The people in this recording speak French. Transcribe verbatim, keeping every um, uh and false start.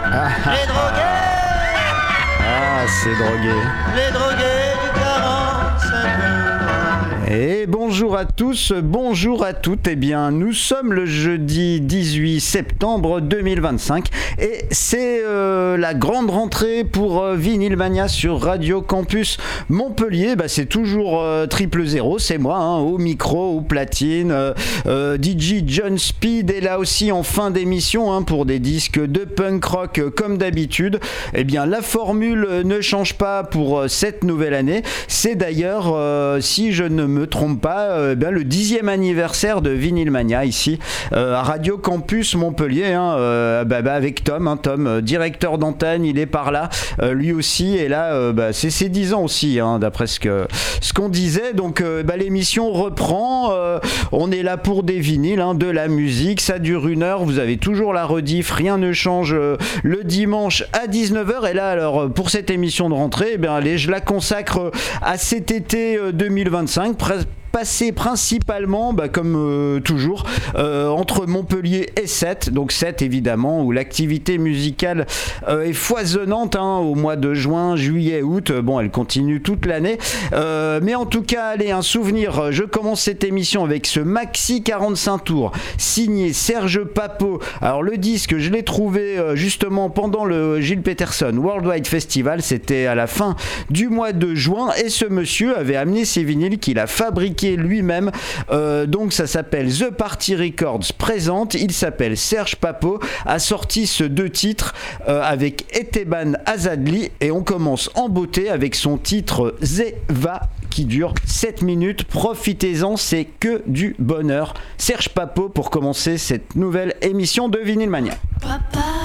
Ah, Les drogués, ah, c'est drogué. les drogués du quarante-cinq. Et bonjour à tous, bonjour à toutes. Eh bien, nous sommes le jeudi dix-huit septembre deux mille vingt-cinq et c'est euh, la grande rentrée pour euh, Vinyl Mania sur Radio Campus Montpellier. Bah, c'est toujours euh, triple zéro, c'est moi, hein, au micro, au platine. Euh, euh, D J John Speed est là aussi en fin d'émission hein, pour des disques de punk rock euh, comme d'habitude. Eh bien, la formule ne change pas pour euh, cette nouvelle année. C'est d'ailleurs, euh, si je ne me trompe pas, euh, bien, le dixième anniversaire de Vinyl Mania ici euh, à Radio Campus Montpellier hein, euh, bah, bah, avec Tom, hein, Tom euh, directeur d'antenne, il est par là euh, lui aussi, et là euh, bah, c'est ses dix ans aussi hein, d'après ce, que, ce qu'on disait. Donc euh, bah, l'émission reprend, euh, on est là pour des vinyles, hein, de la musique, ça dure une heure, vous avez toujours la rediff, rien ne change euh, le dimanche à dix-neuf heures. Et là alors pour cette émission de rentrée, eh bien, allez, je la consacre à cet été euh, deux mille vingt-cinq, passé principalement, bah, comme euh, toujours, euh, entre Montpellier et Sète. Donc Sète, évidemment, où l'activité musicale euh, est foisonnante hein, au mois de juin, juillet, août. Bon, elle continue toute l'année. Euh, mais en tout cas, allez, un souvenir. Je commence cette émission avec ce maxi quarante-cinq tours, signé Serge Papot. Alors, le disque, je l'ai trouvé euh, justement pendant le Gilles Peterson Worldwide Festival. C'était à la fin du mois de juin. Et ce monsieur avait amené ses vinyles qu'il a fabriqués lui-même, euh, donc ça s'appelle The Party Records présente, il s'appelle Serge Papot, a sorti ce deux titres euh, avec Esteban Azadli, et on commence en beauté avec son titre Zeva qui dure sept minutes, profitez-en, c'est que du bonheur. Serge Papot pour commencer cette nouvelle émission de Vinyl Mania. Papa.